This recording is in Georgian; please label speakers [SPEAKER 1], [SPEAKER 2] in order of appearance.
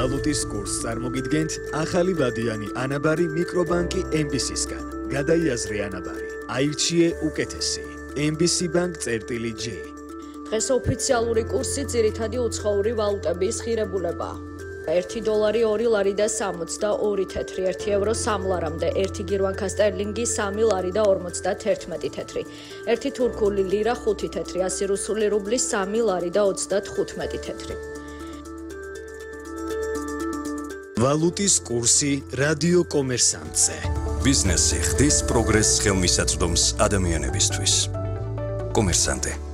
[SPEAKER 1] ვალუტის კურსს წარმოგიდგენთ ახალი ვადიანი ანაბარი მიკრობანკი MBC-სგან. გადაიაზრე ანაბარი. აირჩიე უკეთესი. MBC Bank-J.
[SPEAKER 2] დღეს ოფიციალური კურსი ძირითადი უცხოური ვალუტების ღირებულებაა. 1 დოლარი 2 ლარი და 62 თეთრი, 1 ევრო 3 ლარამდე, 1 გირვანკა სტერლინგი 3 ლარი და 51 თეთრი, 1 თურქული ლირა 5 თეთრი, 100 რუსული რუბლი 3 ლარი და 35 თეთრი.
[SPEAKER 1] ვალუტის კურსი რადიო კომერსანტზე.
[SPEAKER 3] ბიზნესი ხდის პროგრესს ხელმისაწვდომს ადამიანებისთვის. კომერსანტე.